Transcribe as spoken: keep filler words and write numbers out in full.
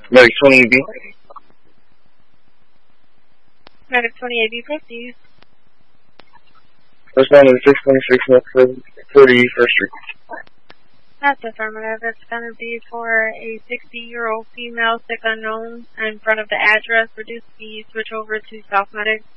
Medic twenty A B. Medic twenty A B, proceed. Respond to six twenty-six North forty-first Street. That's affirmative. It's going to be for a sixty-year-old female, sick unknown, in front of the address. Reduce speed, switch over to South Medic.